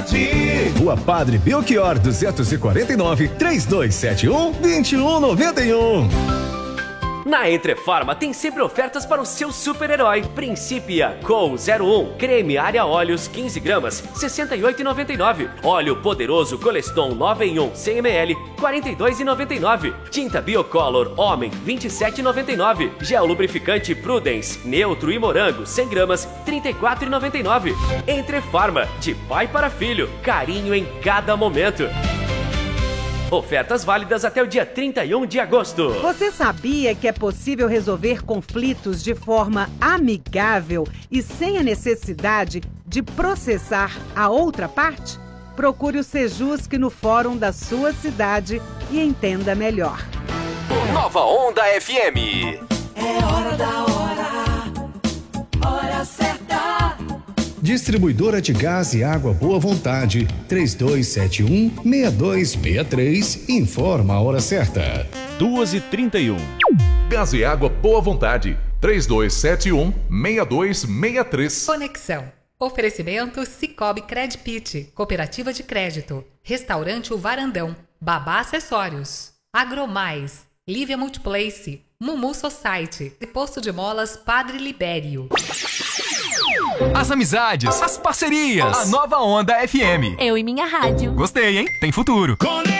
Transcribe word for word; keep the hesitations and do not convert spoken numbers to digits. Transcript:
Jardim. Rua Padre Belchior duzentos e quarenta e nove, trinta e dois setenta e um, vinte e um noventa e um. Na Entrefarma tem sempre ofertas para o seu super-herói. Principia Cool zero um, creme área óleos quinze gramas, sessenta e oito reais e noventa e nove centavos. Óleo poderoso Coleston nove em um, cem mililitros, quarenta e dois reais e noventa e nove centavos. Tinta Biocolor Homem, vinte e sete reais e noventa e nove centavos. Gel lubrificante Prudence, neutro e morango, cem gramas, trinta e quatro reais e noventa e nove centavos. Entrefarma, de pai para filho, carinho em cada momento. Ofertas válidas até o dia trinta e um de agosto. Você sabia que é possível resolver conflitos de forma amigável e sem a necessidade de processar a outra parte? Procure o Sejusc no fórum da sua cidade e entenda melhor. Nova Onda F M. É hora da hora, hora certa. Distribuidora de gás e água Boa Vontade, três dois sete um, seis dois seis três, informa a hora certa. duas e trinta e um. Gás e água Boa Vontade, três dois sete um, seis dois seis três. Conexão. Oferecimento Cicobi Credpit, Cooperativa de Crédito, Restaurante O Varandão, Babá Acessórios, Agromais, Lívia Multiplace, Mumu Society e Posto de Molas Padre Libério. As amizades, as parcerias, a Nova Onda F M. Eu e minha rádio. Gostei, hein? Tem futuro.